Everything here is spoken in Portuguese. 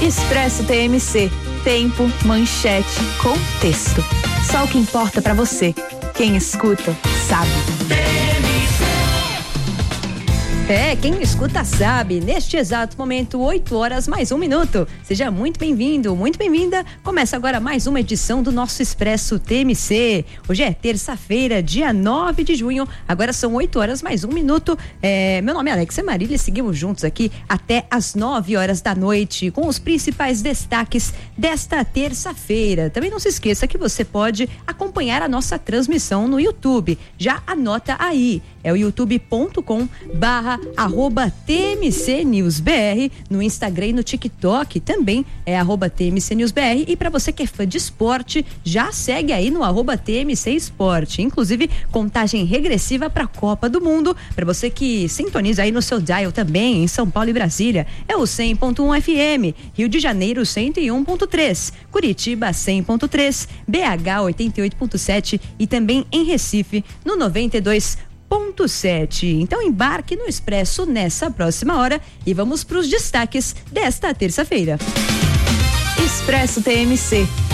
Expresso TMC. Tempo, manchete, contexto. Só o que importa pra você. Quem escuta, sabe. Quem escuta sabe. Neste exato momento, 8h mais 1 minuto. Seja muito bem-vindo, muito bem-vinda. Começa agora mais uma edição do nosso Expresso TMC. Hoje é terça-feira, dia 9 de junho. Agora são 8h mais 1 minuto. Meu nome é Alexia Marília e seguimos juntos aqui até as 9h da noite com os principais destaques desta terça-feira. Também não se esqueça que você pode acompanhar a nossa transmissão no YouTube. Já anota aí. É o youtube.com/TMC News BR, no Instagram e no TikTok também é @TMC News BR. E para você que é fã de esporte, já segue aí no @TMC Esporte. Inclusive, contagem regressiva para a Copa do Mundo. Para você que sintoniza aí no seu dial também, em São Paulo e Brasília, é o 100.1 FM, Rio de Janeiro 101.3, Curitiba 100.3, BH 88.7 e também em Recife no 92.7. Então embarque no Expresso nessa próxima hora e vamos para os destaques desta terça-feira. Expresso TMC,